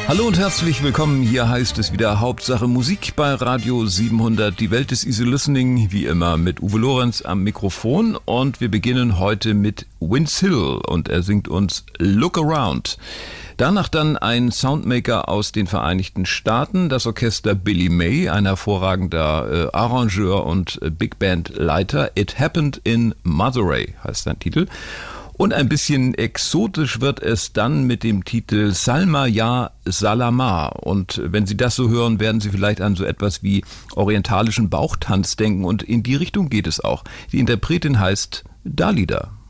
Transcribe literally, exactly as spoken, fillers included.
Hallo und herzlich willkommen. Hier heißt es wieder Hauptsache Musik bei Radio siebenhundert. Die Welt ist easy listening, wie immer mit Uwe Lorenz am Mikrofon. Und wir beginnen heute mit Vince Hill und er singt uns Look Around. Danach dann ein Soundmaker aus den Vereinigten Staaten, das Orchester Billy May, ein hervorragender äh, Arrangeur und äh, Big Band Leiter. It Happened in Madurai heißt sein Titel. Und ein bisschen exotisch wird es dann mit dem Titel Salma Ya Salama. Und wenn Sie das so hören, werden Sie vielleicht an so etwas wie orientalischen Bauchtanz denken. Und in die Richtung geht es auch. Die Interpretin heißt Dalida.